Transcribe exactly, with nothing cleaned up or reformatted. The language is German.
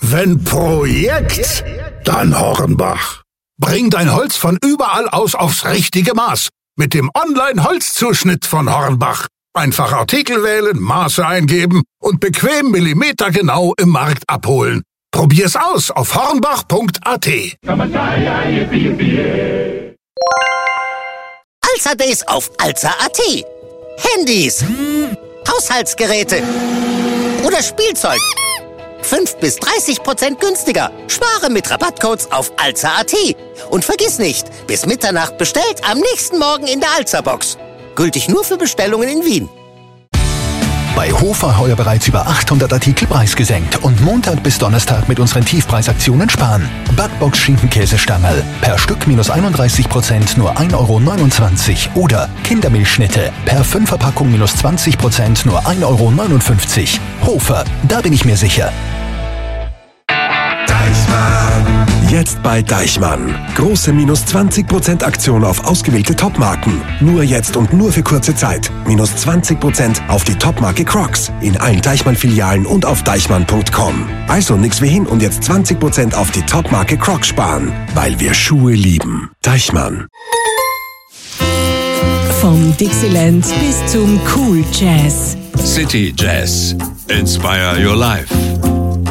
Wenn Projekt, dann Hornbach. Bring dein Holz von überall aus aufs richtige Maß. Mit dem Online-Holzzuschnitt von Hornbach. Einfach Artikel wählen, Maße eingeben und bequem millimetergenau im Markt abholen. Probier's aus auf hornbach punkt a t. Alza Days auf alza punkt a t. Handys, Haushaltsgeräte oder Spielzeug. fünf bis dreißig Prozent günstiger. Spare mit Rabattcodes auf alza punkt a t. Und vergiss nicht, bis Mitternacht bestellt, am nächsten Morgen in der Alza-Box. Gültig nur für Bestellungen in Wien. Bei Hofer heuer bereits über achthundert Artikel preisgesenkt und Montag bis Donnerstag mit unseren Tiefpreisaktionen sparen. Backbox Schinkenkäsestangerl per Stück minus einunddreißig Prozent nur ein Euro neunundzwanzig oder Kindermilchschnitte per Fünferpackung minus zwanzig Prozent nur ein Euro neunundfünfzig. Hofer, da bin ich mir sicher. Deichmann. Jetzt bei Deichmann. Große minus zwanzig Prozent Aktion auf ausgewählte Topmarken. Nur jetzt und nur für kurze Zeit. Minus zwanzig Prozent auf die Topmarke Crocs. In allen Deichmann-Filialen und auf deichmann punkt com. Also nix wie hin und jetzt zwanzig Prozent auf die Topmarke Crocs sparen. Weil wir Schuhe lieben. Deichmann. Vom Dixieland bis zum Cool Jazz. City Jazz. Inspire your life.